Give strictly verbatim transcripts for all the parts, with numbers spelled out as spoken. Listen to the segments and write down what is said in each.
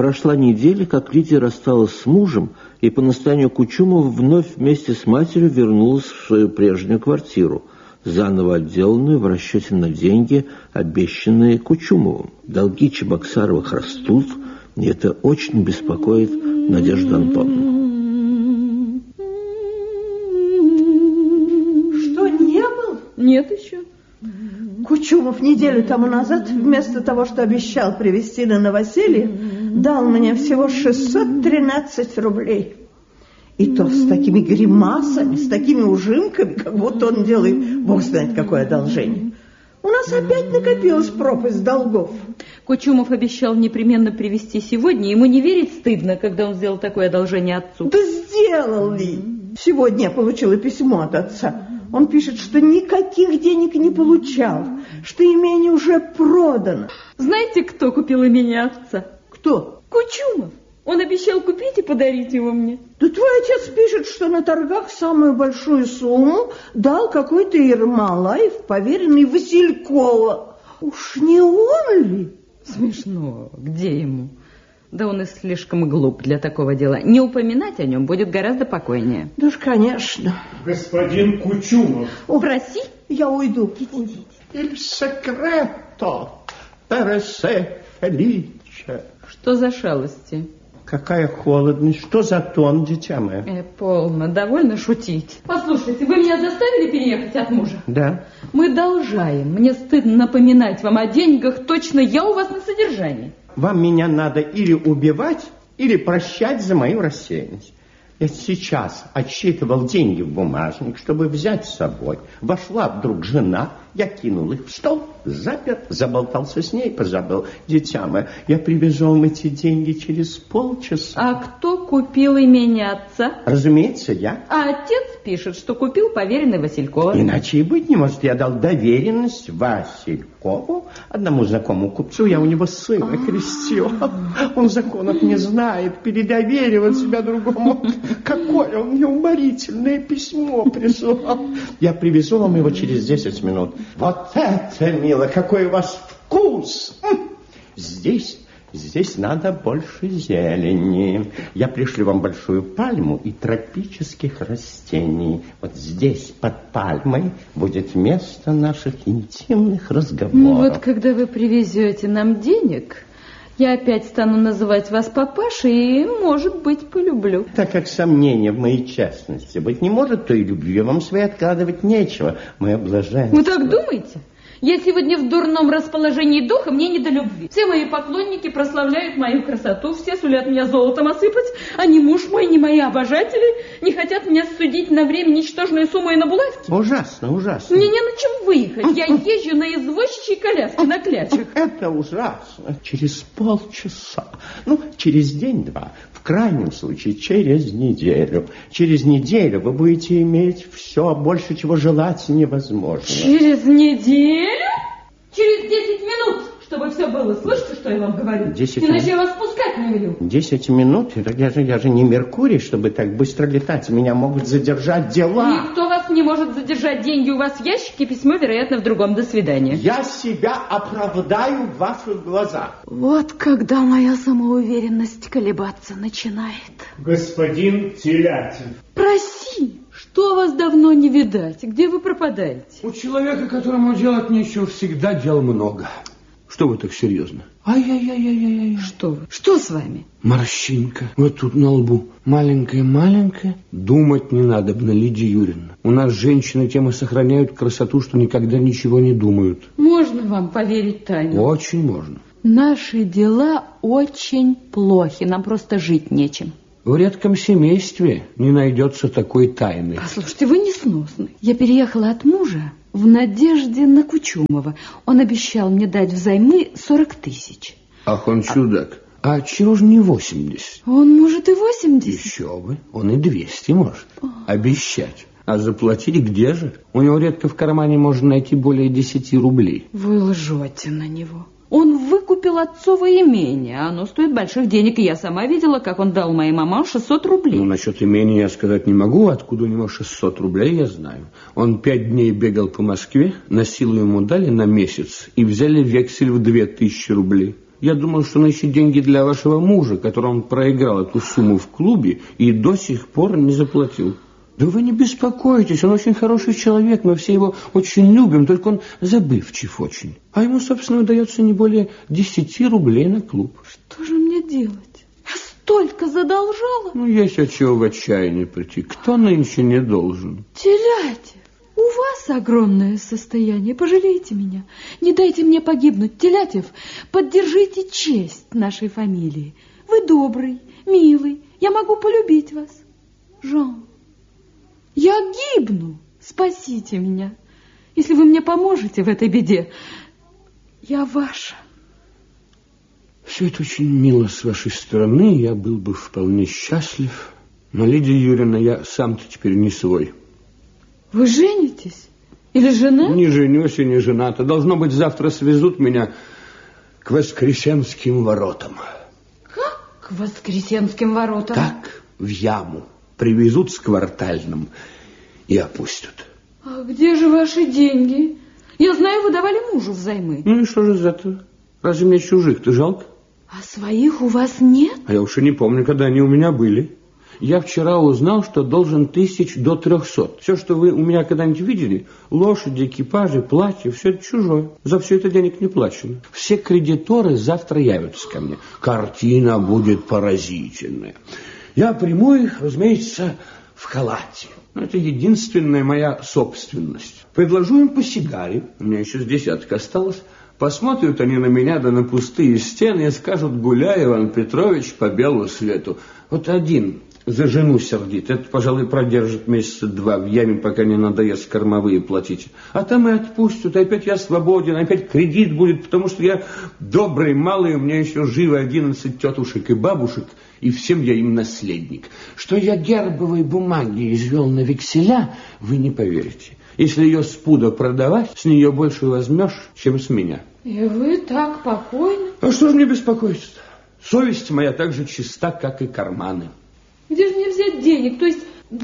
Прошла неделя, как Лидия рассталась с мужем и по настоянию Кучумова вновь вместе с матерью вернулась в свою прежнюю квартиру, заново отделанную в расчете на деньги, обещанные Кучумовым. Долги Чебоксаровых растут, и это очень беспокоит Надежду Антоновну. Что, не был? Нет еще. Кучумов неделю тому назад, вместо того, что обещал привезти на новоселье, дал мне всего шестьсот тринадцать рублей. И то с такими гримасами, с такими ужимками, как будто он делает, бог знает, какое одолжение. У нас опять накопилась пропасть долгов. Кучумов обещал непременно привезти сегодня. Ему не верить стыдно, когда он сделал такое одолжение отцу. Да сделал ли? Сегодня я получила письмо от отца. Он пишет, что никаких денег не получал, что имение уже продано. Знаете, кто купил имение отца? Кто? Кучумов. Он обещал купить и подарить его мне. Да твой отец пишет, что на торгах самую большую сумму дал какой-то Ермолаев, поверенный Василькова. Уж не он ли? Смешно. Где ему? Да он и слишком глуп для такого дела. Не упоминать о нем будет гораздо покойнее. Да уж, конечно. Господин Кучумов. О, проси. Я уйду. Идите. Il segreto per se felice. Что за шалости? Какая холодность. Что за тон, дитя мое? Э, полно, довольно шутить. Послушайте, вы меня заставили переехать от мужа? Да. Мы должаем. Мне стыдно напоминать вам о деньгах. Точно я у вас на содержании. Вам меня надо или убивать, или прощать за мою рассеянность. Я сейчас отсчитывал деньги в бумажник, чтобы взять с собой. Вошла вдруг жена, я кинул их в стол, запер, заболтался с ней, позабыл. Дитя мое, я привезу вам эти деньги через полчаса. А кто купил имение отца? Разумеется, я. А отец пишет, что купил поверенный Василькова. Иначе и быть не может. Я дал доверенность Василькову, одному знакомому купцу. Я у него сына крестил. Он законов не знает, передоверивать себя другому. Какое он мне уморительное письмо прислал. Я привезу вам его через десять минут. Вот это, мило, какой у вас вкус! Здесь, здесь надо больше зелени. Я пришлю вам большую пальму и тропических растений. Вот здесь, под пальмой, будет место наших интимных разговоров. Ну вот, когда вы привезете нам денег, я опять стану называть вас папашей и, может быть, полюблю. Так как сомнения в моей честности быть не может, то и любви вам своей откладывать нечего. Мое блаженство. Вы так думаете? Я сегодня в дурном расположении духа, мне не до любви. Все мои поклонники прославляют мою красоту, все сулят меня золотом осыпать, а ни муж мой, ни мои обожатели не хотят меня судить на время ничтожную сумму и на булавки. Ужасно, ужасно. Мне не на чем выехать. Я езжу на извозчичьей коляске, на клячах. Это ужасно. Через полчаса, ну, через день-два, в крайнем случае, через неделю. Через неделю вы будете иметь все, больше чего желать невозможно. Через неделю? Через десять минут, чтобы все было. Слышите, что я вам говорю? десять Иначе минут. я вас пускать не велю. Десять минут? Я же, я же не Меркурий, чтобы так быстро летать. Меня могут задержать дела. Никто вас не может задержать. Деньги у вас в ящике, письмо, вероятно, в другом. До свидания. Я себя оправдаю в ваших глазах. Вот когда моя самоуверенность колебаться начинает. Господин Телятин. Проси. Что вас давно не видать? Где вы пропадаете? У человека, которому делать нечего, всегда дел много. Что вы так серьезно? Ай-яй-яй-яй-яй. Что вы? Что с вами? Морщинка. Вот тут на лбу. Маленькая-маленькая. Думать не надо, Лидия Юрьевна. У нас женщины тем и сохраняют красоту, что никогда ничего не думают. Можно вам поверить, Таня? Очень можно. Наши дела очень плохи. Нам просто жить нечем. В редком семействе не найдется такой тайны. Послушайте, вы несносны. Я переехала от мужа в надежде на Кучумова. Он обещал мне дать взаймы сорок тысяч. Ах, он чудак. А, а чего же не восемьдесят? Он может и восемьдесят. Еще бы. Он и двести может. О. Обещать. А заплатить где же? У него редко в кармане можно найти более десяти рублей. Вы лжете на него. Он выкупил отцово имение, оно стоит больших денег, и я сама видела, как он дал моей маме шестьсот рублей. Ну, насчет имения я сказать не могу, откуда у него шестьсот рублей, я знаю. Он пять дней бегал по Москве, на силу ему дали на месяц, и взяли вексель в две тысячи рублей. Я думал, что он ищет деньги для вашего мужа, которому он проиграл эту сумму в клубе и до сих пор не заплатил. Да вы не беспокойтесь, он очень хороший человек, мы все его очень любим, только он забывчив очень. А ему, собственно, удается не более десяти рублей на клуб. Что же мне делать? Я столько задолжала. Ну, есть от чего в отчаяние прийти. Кто нынче не должен? Телятев, у вас огромное состояние, пожалейте меня. Не дайте мне погибнуть. Телятев, поддержите честь нашей фамилии. Вы добрый, милый, я могу полюбить вас. Жан, я гибну, спасите меня. Если вы мне поможете в этой беде, я ваша. Все это очень мило с вашей стороны, я был бы вполне счастлив. Но, Лидия Юрьевна, я сам-то теперь не свой. Вы женитесь? Или жена? Не женюсь и не женат. Должно быть, завтра свезут меня к Воскресенским воротам. Как к Воскресенским воротам? Так, в яму. Привезут с квартальным и опустят. А где же ваши деньги? Я знаю, вы давали мужу взаймы. Ну и что же из этого? Разве мне чужих-то жалко? А своих у вас нет? А я уж и не помню, когда они у меня были. Я вчера узнал, что должен тысяч до трехсот. Все, что вы у меня когда-нибудь видели, лошади, экипажи, платья, все это чужое. За все это денег не плачено. Все кредиторы завтра явятся ко мне. Картина будет поразительная. Я приму их, разумеется, в халате. Но это единственная моя собственность. Предложу им по сигаре. У меня еще с десятка осталось. Посмотрят они на меня, да на пустые стены, и скажут: гуляй, Иван Петрович, по белу свету. Вот один за жену сердит. Это, пожалуй, продержит месяца два в яме, пока не надоест кормовые платить. А там и отпустят. Опять я свободен, опять кредит будет, потому что я добрый, малый, у меня еще живы одиннадцать тетушек и бабушек, и всем я им наследник. Что я гербовой бумаги извел на векселя, вы не поверите. Если ее с пуда продавать, с нее больше возьмешь, чем с меня. И вы так покойны? А что же мне беспокоиться-то? Совесть моя так же чиста, как и карманы. Где же мне взять денег? То есть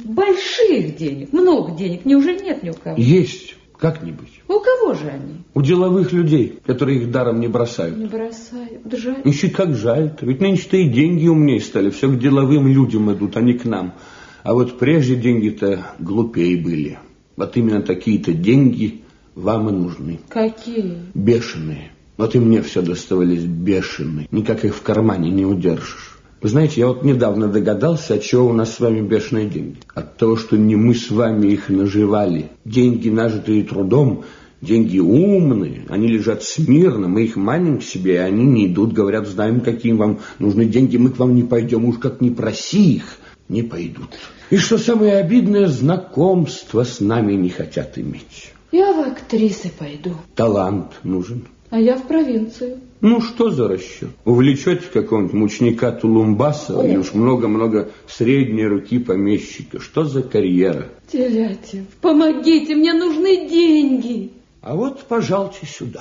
больших денег, много денег. Неужели нет ни у кого? Есть, как-нибудь. У кого же они? У деловых людей, которые их даром не бросают. Не бросают, да жаль. Ищи, как жаль-то. Ведь нынче-то и деньги умнее стали. Все к деловым людям идут, а не к нам. А вот прежде деньги-то глупее были. Вот именно такие-то деньги вам и нужны. Какие? Бешеные. Вот и мне все доставались бешеные. Никак их в кармане не удержишь. Вы знаете, я вот недавно догадался, от чего у нас с вами бешеные деньги. От того, что не мы с вами их наживали. Деньги, нажитые трудом, деньги умные. Они лежат смирно, мы их маним к себе, и они не идут. Говорят: знаем, какие вам нужны деньги, мы к вам не пойдем. Уж как не проси их, не пойдут. И что самое обидное, знакомства с нами не хотят иметь. Я в актрисы пойду. Талант нужен. А я в провинцию. Ну, что за расчет? Увлечете какого-нибудь мучника Тулумбаса, и уж много-много средней руки помещика. Что за карьера? Телятев, помогите, мне нужны деньги. А вот, пожалуйте сюда.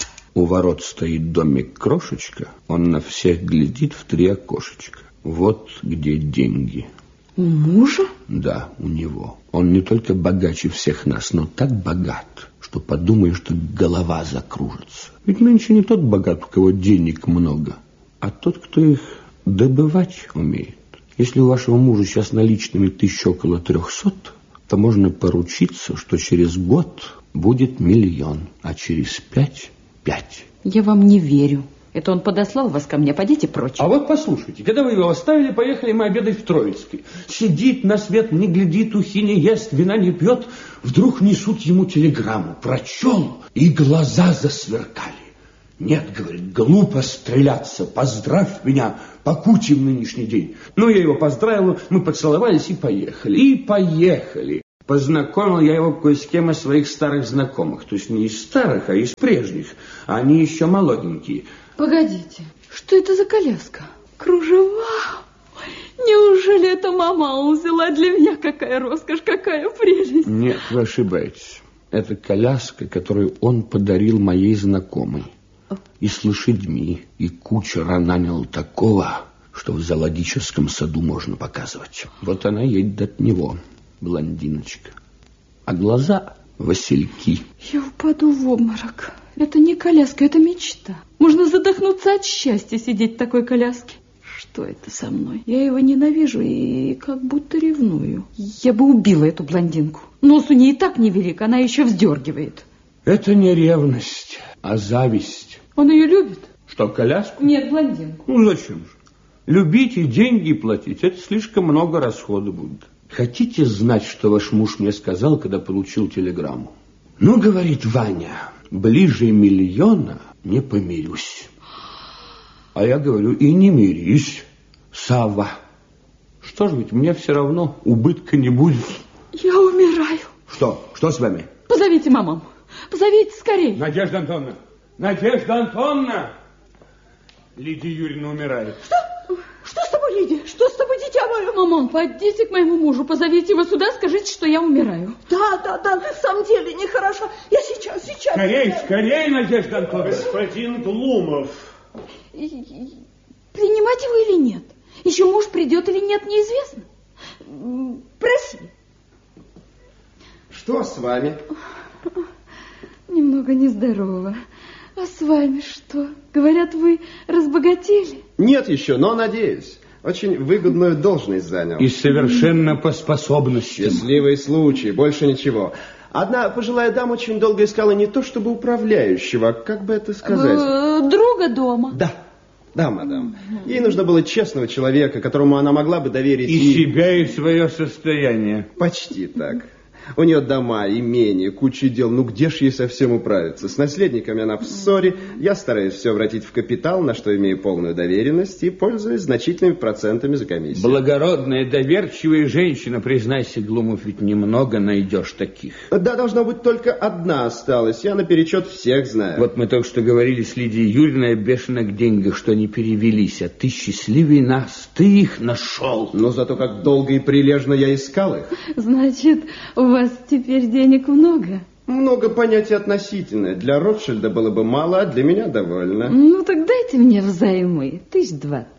У ворот стоит домик крошечка, он на всех глядит в три окошечка. Вот где деньги. У мужа? Да, у него. Он не только богаче всех нас, но так богат, что подумаешь, что голова закружится. Ведь нынче не тот богат, у кого денег много, а тот, кто их добывать умеет. Если у вашего мужа сейчас наличными тысяч около трехсот, то можно поручиться, что через год будет миллион, а через пять – пять. Я вам не верю. Это он подослал вас ко мне, пойдите прочь. А вот послушайте, когда вы его оставили, поехали мы обедать в Троицкий. Сидит на свет, не глядит, ухи не ест, вина не пьет. Вдруг несут ему телеграмму. Прочел, и глаза засверкали. Нет, говорит, глупо стреляться, поздравь меня, покути в нынешний день. Ну, я его поздравил, мы поцеловались и поехали. И поехали. Познакомил я его кое с кем из своих старых знакомых. То есть не из старых, а из прежних. Они еще молоденькие. Погодите, что это за коляска? Кружева? Неужели это мама взяла для меня? Какая роскошь, какая прелесть. Нет, вы ошибаетесь. Это коляска, которую он подарил моей знакомой. И с лошадьми, и кучера нанял такого, что в зоологическом саду можно показывать. Вот она едет от него, блондиночка. А глаза васильки. Я упаду в обморок. Это не коляска, это мечта. Можно задохнуться от счастья сидеть в такой коляске. Что это со мной? Я его ненавижу и как будто ревную. Я бы убила эту блондинку. Нос у нее и так невелик, она еще вздергивает. Это не ревность, а зависть. Он ее любит? Что, коляску? Нет, блондинку. Ну, зачем же? Любить и деньги платить, это слишком много расходов будет. Хотите знать, что ваш муж мне сказал, когда получил телеграмму? Ну, говорит Ваня, ближе миллиона не помирюсь. А я говорю, и не мирись, Савва. Что ж, ведь мне все равно убытка не будет. Я умираю. Что? Что с вами? Позовите маму. Позовите скорее. Надежда Антоновна. Надежда Антоновна. Лидия Юрьевна умирает. Что? Что с тобой, Лидия? Что с тобой, дитя мое? Мамон, пойдите к моему мужу, позовите его сюда, скажите, что я умираю. Да, да, да, ты в самом деле нехорошо. Я сейчас, сейчас. Скорей, сейчас. скорей, Надежда Антоновна. Господин Глумов. Принимать его или нет? Еще муж придет или нет, неизвестно. Проси. Что с вами? Немного нездорово. А с вами что? Говорят, вы разбогатели? Нет еще, но надеюсь. Очень выгодную должность занял. И совершенно по способностям. Счастливый случай, больше ничего. Одна пожилая дама очень долго искала не то чтобы управляющего, а как бы это сказать? Друга дома. Да, да, мадам. Ей нужно было честного человека, которому она могла бы доверить... И, и... себя, и свое состояние. Почти так. У нее дома, имение, куча дел. Ну где ж ей совсем управиться? С наследниками она в ссоре. Я стараюсь все обратить в капитал, на что имею полную доверенность и пользуюсь значительными процентами за комиссию. Благородная, доверчивая женщина, признайся, Глумов, ведь немного найдешь таких. Да, должно быть, только одна осталась. Я наперечет всех знаю. Вот мы только что говорили с Лидией Юрьевной о бешеных деньгах, что они перевелись. А ты счастливее нас, ты их нашел. Но зато как долго и прилежно я искал их. Значит, у вас теперь денег много? Много понятий относительное. Для Ротшильда было бы мало, а для меня довольно. Ну, так дайте мне взаймы. Тысяч двадцать.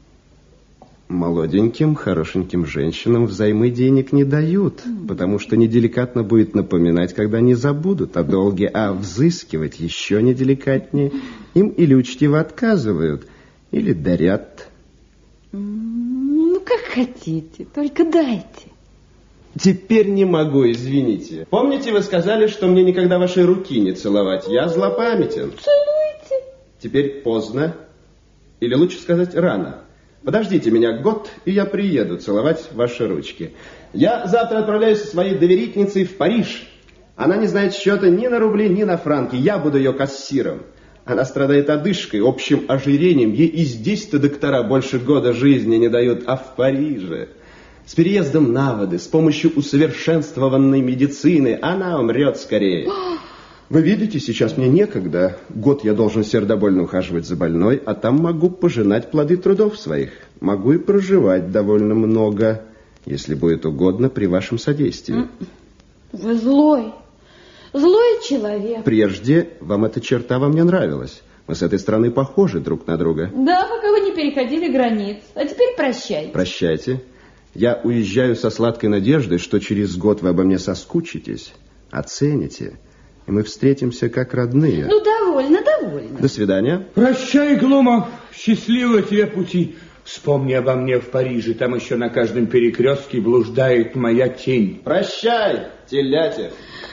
Молоденьким, хорошеньким женщинам взаймы денег не дают, mm. потому что неделикатно будет напоминать, когда они забудут о долге, а взыскивать еще неделикатнее. Им или учтиво отказывают, или дарят. Ну, как хотите, только дайте. Теперь не могу, извините. Помните, вы сказали, что мне никогда вашей руки не целовать? Я злопамятен. Целуйте. Теперь поздно. Или лучше сказать, рано. Подождите меня год, и я приеду целовать ваши ручки. Я завтра отправляюсь со своей доверительницей в Париж. Она не знает счета ни на рубли, ни на франки. Я буду ее кассиром. Она страдает одышкой, общим ожирением. Ей и здесь-то доктора больше года жизни не дают, а в Париже... С переездом на воды, с помощью усовершенствованной медицины она умрет скорее. Вы видите, сейчас мне некогда. Год я должен сердобольно ухаживать за больной, а там могу пожинать плоды трудов своих. Могу и проживать довольно много, если будет угодно, при вашем содействии. Вы злой, злой человек. Прежде вам эта черта во мне нравилась. Мы с этой стороны похожи друг на друга. Да, пока вы не переходили границ. А теперь прощайте. Прощайте. Я уезжаю со сладкой надеждой, что через год вы обо мне соскучитесь, оцените, и мы встретимся как родные. Ну, довольно, довольно. До свидания. Прощай, Глумов, счастливого тебе пути. Вспомни обо мне в Париже, там еще на каждом перекрестке блуждает моя тень. Прощай, телятин.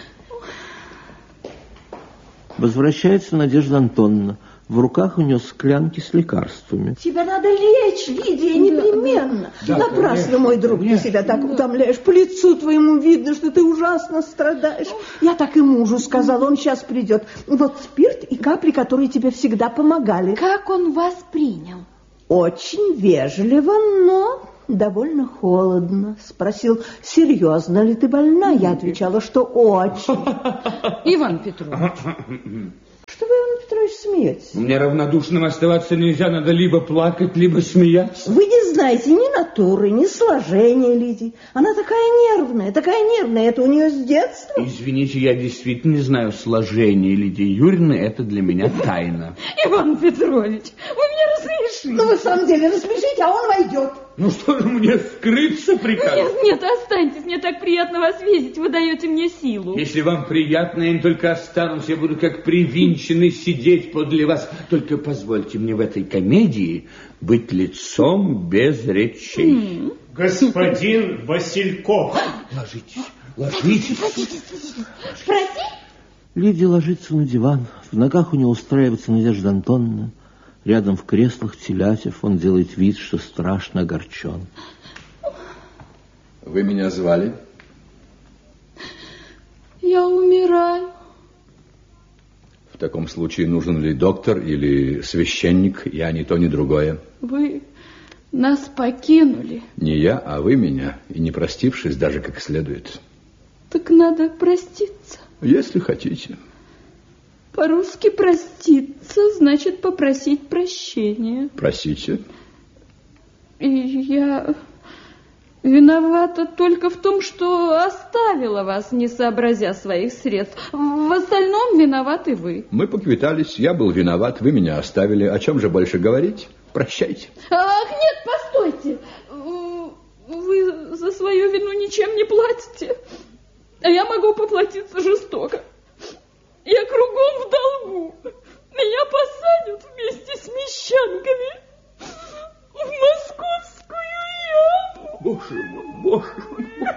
Возвращается Надежда Антоновна. В руках у нее склянки с лекарствами. Тебе надо лечь, Лидия, непременно. Да, Напрасно, конечно, мой друг, конечно. ты себя так утомляешь. По лицу твоему видно, что ты ужасно страдаешь. Я так и мужу сказала, он сейчас придет. Вот спирт и капли, которые тебе всегда помогали. Как он вас принял? Очень вежливо, но довольно холодно. Спросил, серьезно ли ты больна? Я отвечала, что очень. Иван Петрович. Что вы, Иван Петрович, смеетесь? Мне равнодушным оставаться нельзя, надо либо плакать, либо смеяться. Вы не знаете ни натуры, ни сложения Лидии. Она такая нервная, такая нервная, это у нее с детства. Извините, я действительно не знаю сложения Лидии Юрьевны, это для меня тайна. Иван Петрович, вы меня рассмешили. рассмешите. Ну, вы в самом деле рассмешите, а он войдет. Ну что же мне скрыться приказывать? Нет, нет, останьтесь, мне так приятно вас видеть, вы даете мне силу. Если вам приятно, я им только останусь, я буду как привинченный сидеть подле вас. Только позвольте мне в этой комедии быть лицом без речей. Mm. Господин Васильков. Ложитесь, ложитесь. Прости? Лидия ложится на диван, в ногах у него устраивается Надежда Антоновна. Рядом в креслах Телятев, он делает вид, что страшно огорчен. Вы меня звали? Я умираю. В таком случае нужен ли доктор или священник? Я ни то, ни другое. Вы нас покинули. Не я, а вы меня, и не простившись даже как следует. Так надо проститься. Если хотите. По-русски проститься значит попросить прощения. Просите. И я виновата только в том, что оставила вас, не сообразя своих средств. В остальном виноваты вы. Мы поквитались, я был виноват, вы меня оставили. О чем же больше говорить? Прощайте. Ах, нет, постойте. Вы за свою вину ничем не платите. А я могу поплатиться жестоко. Я кругом в долгу. Меня посадят вместе с мещанками в московскую яму. Боже мой, боже мой.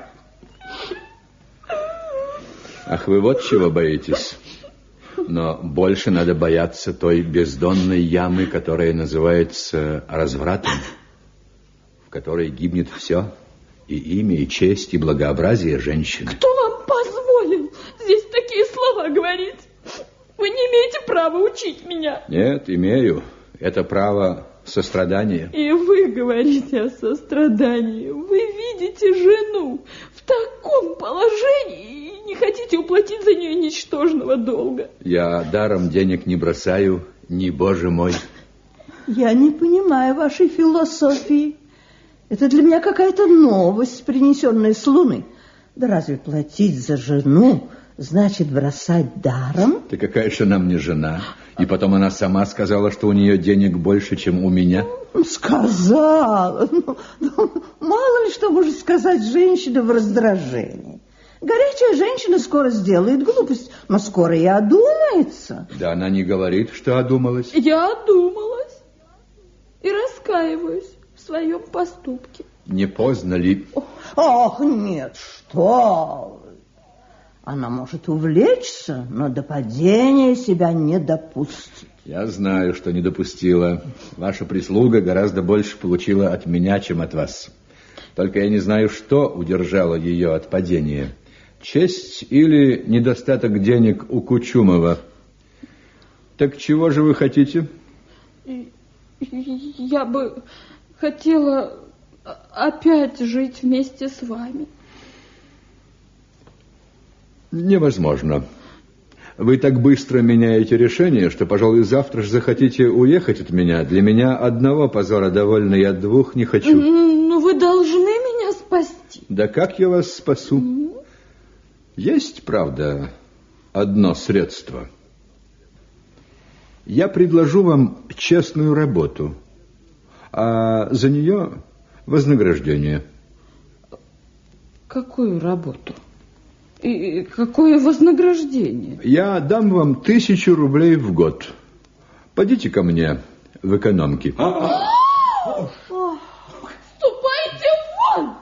Ах, вы вот чего боитесь. Но больше надо бояться той бездонной ямы, которая называется развратом, в которой гибнет все, и имя, и честь, и благообразие женщины. Кто вам позволил здесь такие слова говорить? Вы не имеете права учить меня. Нет, имею. Это право сострадания. И вы говорите о сострадании. Вы видите жену в таком положении и не хотите уплатить за нее ничтожного долга. Я даром денег не бросаю, ни боже мой. Я не понимаю вашей философии. Это для меня какая-то новость, принесенная с Луны. Да разве платить за жену значит бросать даром? Ты какая же она мне жена? И потом она сама сказала, что у нее денег больше, чем у меня. Сказала. Ну, ну, мало ли что может сказать женщина в раздражении. Горячая женщина скоро сделает глупость, но скоро и одумается. Да она не говорит, что одумалась. Я одумалась и раскаиваюсь в своем поступке. Не поздно ли? Ох, нет, что вы. Она может увлечься, но до падения себя не допустит. Я знаю, что не допустила. Ваша прислуга гораздо больше получила от меня, чем от вас. Только я не знаю, что удержало ее от падения. Честь или недостаток денег у Кучумова. Так чего же вы хотите? Я бы хотела опять жить вместе с вами. Невозможно. Вы так быстро меняете решение, что, пожалуй, завтра же захотите уехать от меня. Для меня одного позора довольно, я двух не хочу. Но вы должны меня спасти. Да как я вас спасу? Mm-hmm. Есть, правда, одно средство. Я предложу вам честную работу, а за нее вознаграждение. Какую работу? И какое вознаграждение? Я дам вам тысячу рублей в год. Пойдите ко мне в экономки. Ступайте вон!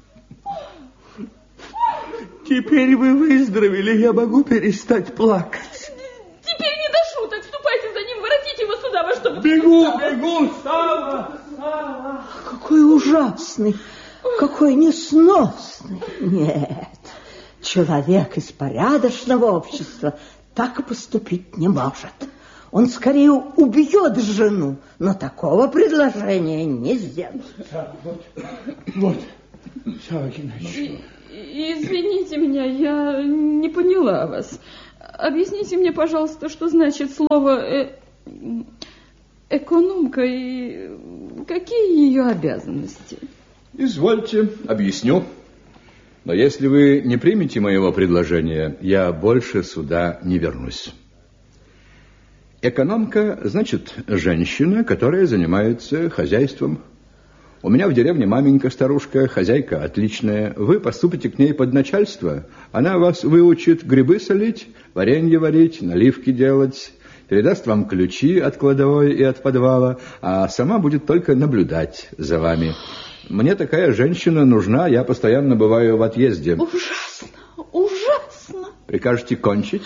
Теперь вы выздоровели, я могу перестать плакать. Теперь не до шуток. Ступайте за ним, воротите его сюда, во что бы... Бегу, бегу, Сава! Сава! Какой ужасный, какой несносный. Нет. Человек из порядочного общества так поступить не может. Он скорее убьет жену, но такого предложения не сделает. Вот, вот, Сава Геннадьевич. Извините меня, я не поняла вас. Объясните мне, пожалуйста, что значит слово э... экономка и какие ее обязанности? Извольте, объясню. Но если вы не примете моего предложения, я больше сюда не вернусь. Экономка, значит, женщина, которая занимается хозяйством. У меня в деревне маменька старушка, хозяйка отличная. Вы поступите к ней под начальство. Она вас выучит грибы солить, варенье варить, наливки делать, передаст вам ключи от кладовой и от подвала, а сама будет только наблюдать за вами. Мне такая женщина нужна, я постоянно бываю в отъезде. Ужасно, ужасно. Прикажете кончить?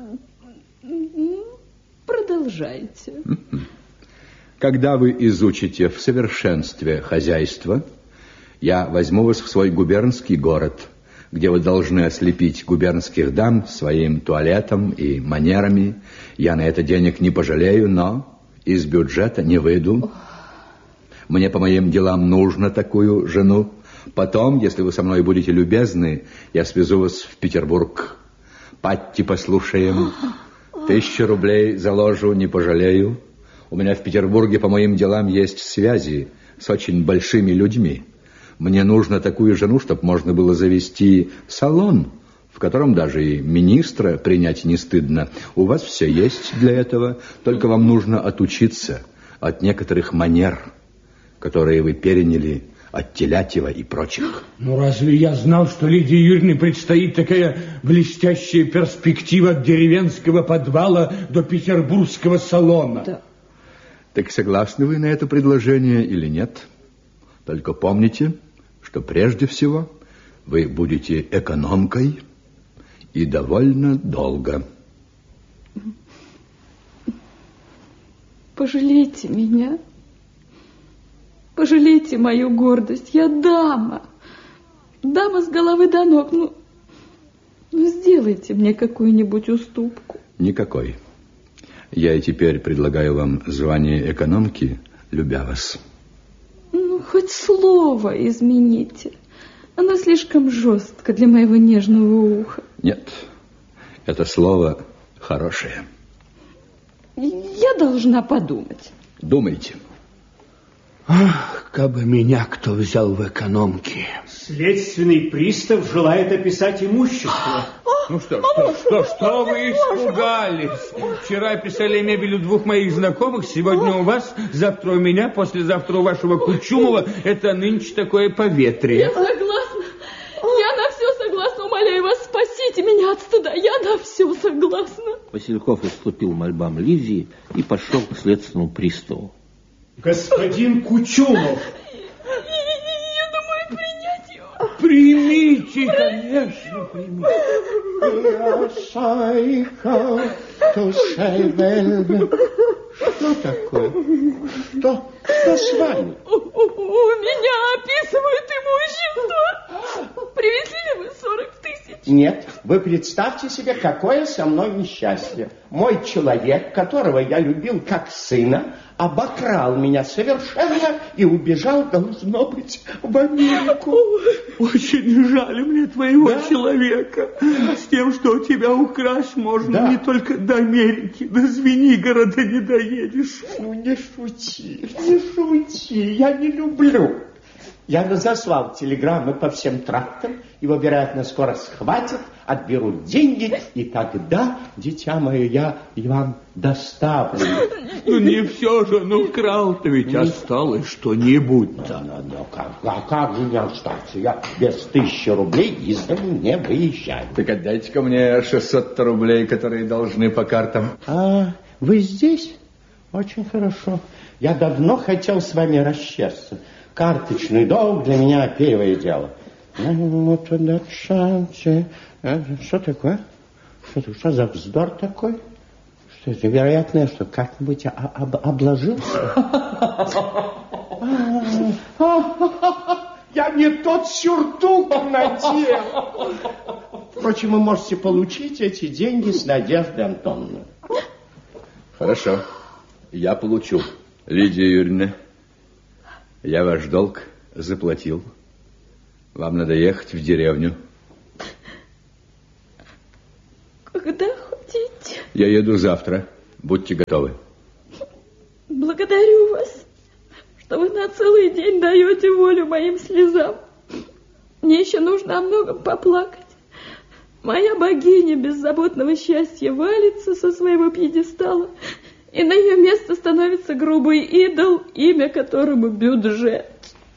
Продолжайте. Когда вы изучите в совершенстве хозяйство, я возьму вас в свой губернский город, где вы должны ослепить губернских дам своим туалетом и манерами. Я на это денег не пожалею, но из бюджета не выйду. Мне по моим делам нужно такую жену. Потом, если вы со мной будете любезны, я свезу вас в Петербург. Патти послушаем. Тысячу рублей заложу, не пожалею. У меня в Петербурге по моим делам есть связи с очень большими людьми. Мне нужно такую жену, чтобы можно было завести салон, в котором даже и министра принять не стыдно. У вас все есть для этого, только вам нужно отучиться от некоторых манер, которые вы переняли от Телятьева и прочих. Ну, разве я знал, что Лидии Юрьевне предстоит такая блестящая перспектива от деревенского подвала до петербургского салона? Да. Так согласны вы на это предложение или нет? Только помните, что прежде всего вы будете экономкой и довольно долго. Пожалейте меня. Пожалейте мою гордость. Я дама. Дама с головы до ног. Ну, ну сделайте мне какую-нибудь уступку. Никакой. Я и теперь предлагаю вам звание экономки, любя вас. Ну, хоть слово измените. Оно слишком жестко для моего нежного уха. Нет, это слово хорошее. Я должна подумать. Думайте. Ах, как бы меня кто взял в экономке. Следственный пристав желает описать имущество. Ну что, что, что, что вы испугались? Вчера писали мебель у двух моих знакомых, сегодня у вас, завтра у меня, послезавтра у вашего Кучумова. Это нынче такое поветрие. Я согласна. Я на все согласна. Умоляю вас, спасите меня от стыда. Я на все согласна. Васильков уступил мольбам Лидии и пошел к следственному приставу. Господин Кучумов. Я думаю принять его. Примите, конечно, примите. Что такое? Что? Что с вами? У, у, у меня описывают имущество. Привезли ли вы сорок тысяч? Нет, вы представьте себе, какое со мной несчастье. Мой человек, которого я любил как сына, обокрал меня совершенно и убежал, должно быть, в Америку. Очень жаль мне твоего Да? человека. С тем, что у тебя украсть можно, Да. не только до Америки, до Звенигорода не доедешь. Ну, не шути, не шути, я не люблю. Я разослал телеграммы по всем трактам, его, вероятно, скоро схватят, отберут деньги, и тогда, дитя мое, я и вам доставлю. Ну, не все же, ну, крал-то ведь осталось что-нибудь. Да, да, да, как, а как же не остаться? Я без тысячи рублей из дому не выезжаю. Так отдайте-ка мне шестьсот рублей, которые должны по картам. А вы здесь? Очень хорошо. Я давно хотел с вами расчесться. Карточный долг для меня первое дело. Что такое? Что, что за вздор такой? Что это, вероятно, я что, как-нибудь об, обложился? Я не тот сюртук надел. Впрочем, вы можете получить эти деньги с Надеждой Антоновной. Хорошо, я получу. Лидия Юрьевна, я ваш долг заплатил. Вам надо ехать в деревню. Когда хотите? Я еду завтра. Будьте готовы. Благодарю вас, что вы на целый день даете волю моим слезам. Мне еще нужно о многом поплакать. Моя богиня беззаботного счастья валится со своего пьедестала, и на ее место становится грубый идол, имя которому бюджет.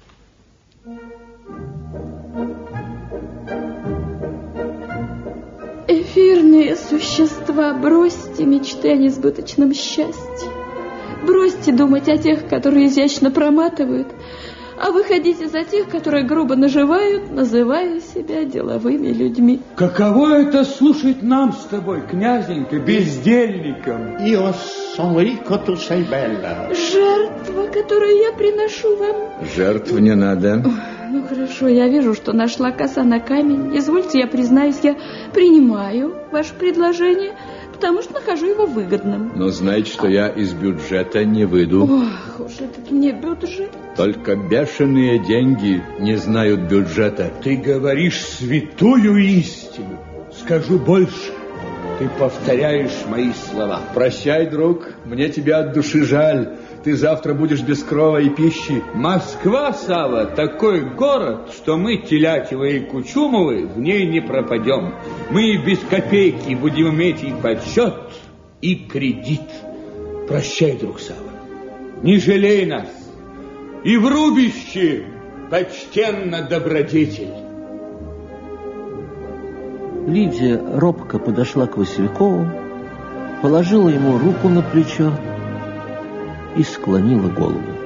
Эфирные существа, бросьте мечты о несбыточном счастье. Бросьте думать о тех, которые изящно проматывают, а выходите за тех, которые грубо наживают, называя себя деловыми людьми. Каково это слушать нам с тобой, князенька, бездельникам? Io sono ricco, tu sei bella. Жертва, которую я приношу вам. Жертв не надо. Ну хорошо, я вижу, что нашла коса на камень. Извольте, я признаюсь, я принимаю ваше предложение, потому что нахожу его выгодным. Но знайте, что я из бюджета не выйду. Ох, уж этот мне бюджет. Только бешеные деньги не знают бюджета. Ты говоришь святую истину. Скажу больше. Ты повторяешь мои слова. Прощай, друг, мне тебя от души жаль. Ты завтра будешь без крова и пищи. Москва, Сава, такой город, что мы, Телятьевы и Кучумовы, в ней не пропадем. Мы без копейки будем иметь и подсчет, и кредит. Прощай, друг Сава, не жалей нас. И в рубище почтенно добродетель. Лидия робко подошла к Василькову, положила ему руку на плечо и склонила голову.